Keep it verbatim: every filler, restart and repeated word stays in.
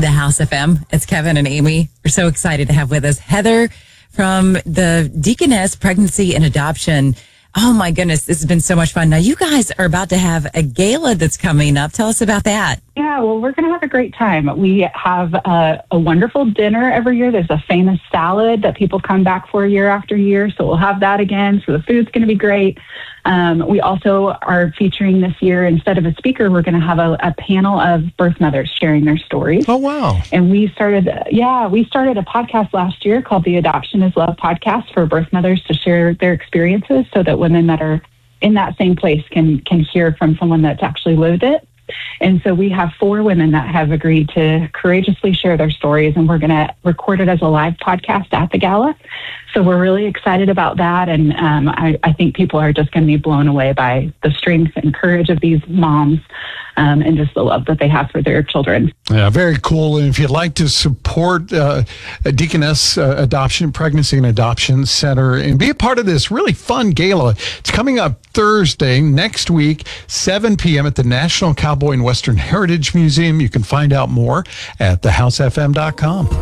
the House F M. It's Kevin and Amy. We're so excited to have with us Heather from the Deaconess Pregnancy and Adoption. Oh my goodness, this has been so much fun. Now you guys are about to have a gala that's coming up. Tell us about that. Yeah, well, we're going to have a great time. We have a, a wonderful dinner every year. There's a famous salad that people come back for year after year. So we'll have that again. So the food's going to be great. Um, we also are featuring this year, instead of a speaker, we're going to have a, a panel of birth mothers sharing their stories. Oh, wow. And we started, yeah, we started a podcast last year called the Adoption is Love podcast for birth mothers to share their experiences so that women that are in that same place can, can hear from someone that's actually lived it. And so we have four women that have agreed to courageously share their stories, and we're going to record it as a live podcast at the gala. So we're really excited about that, and um, I, I think people are just going to be blown away by the strength and courage of these moms um, and just the love that they have for their children. Yeah, very cool. And if you'd like to support uh, Deaconess uh, Adoption, Pregnancy and Adoption Center and be a part of this really fun gala, it's coming up Thursday next week, seven p.m. at the National Cowboy and Western Heritage Museum. You can find out more at the house f m dot com.